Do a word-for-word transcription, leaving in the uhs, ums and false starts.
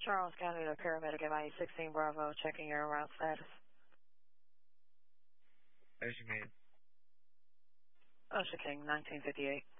Charles County to Paramedic M I sixteen Bravo, checking your route status. Ocean King. Ocean King, nineteen fifty-eight.